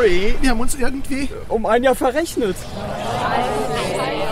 Nee, wir haben uns irgendwie um ein Jahr verrechnet.